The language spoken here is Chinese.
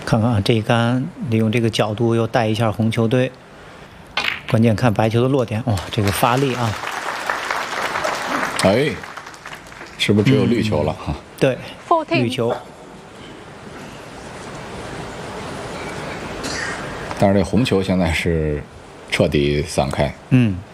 看看啊，这一杆利用这个角度又带一下红球队，关键看白球的落点。哇，这个发力啊！ 哎，是不是只有绿球了哈？ 对，绿球。 但是这红球现在是彻底散开。 嗯。